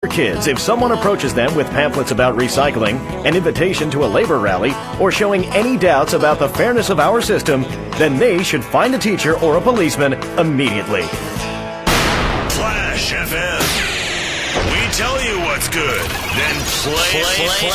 Kids, if someone approaches them with pamphlets about recycling, an invitation to a labor rally, or showing any doubts about the fairness of our system, then they should find a teacher or a policeman immediately. Flash FM. We tell you what's good, then play.